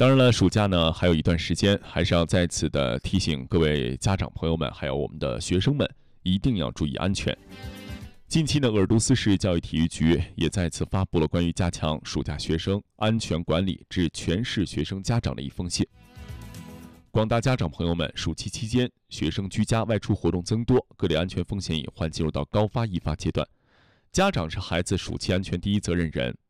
当然了，暑假呢还有一段时间，还是要再次的提醒各位家长朋友们，还有我们的学生们，一定要注意安全。近期呢，鄂尔多斯市教育体育局也再次发布了关于加强暑假学生安全管理致全市学生家长的一封信。广大家长朋友们，暑期期间，学生居家外出活动增多，各类安全风险隐患进入到高发易发阶段。家长是孩子暑期安全第一责任人，